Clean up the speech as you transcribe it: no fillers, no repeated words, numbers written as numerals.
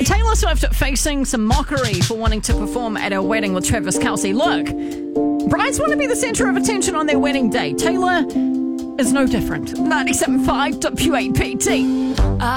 Taylor Swift facing some mockery for wanting to perform at her wedding with Travis Kelce. Look, brides want to be the centre of attention on their wedding day. Taylor is no different. 97.5 WAPT.